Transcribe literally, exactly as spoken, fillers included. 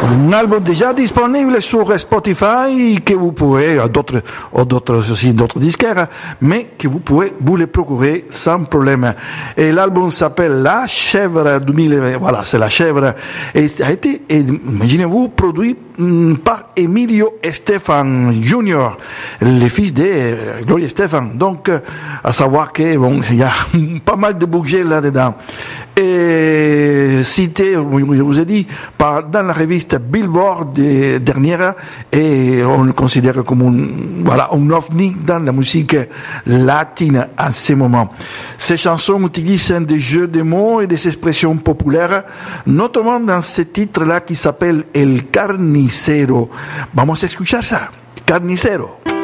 Un album déjà disponible sur Spotify que vous pouvez, d'autres, ou d'autres aussi, d'autres disquaires, mais que vous pouvez vous les procurer sans problème. Et l'album s'appelle La Chèvre deux mille vingt. Voilà, c'est La Chèvre. Et ça a été, imaginez-vous, produit par Emilio Estefan Junior, le fils de Gloria Estefan. Donc, à savoir que bon, il y a pas mal de budget là-dedans. Et cité, je vous ai dit, par, dans la reviste Billboard de, dernière, et on le considère comme un, voilà, un ovni dans la musique latine à ce moment. Ces chansons utilisent des jeux de mots et des expressions populaires, notamment dans ce titre-là qui s'appelle El Carnicero. Vamos a escuchar ça. Carnicero.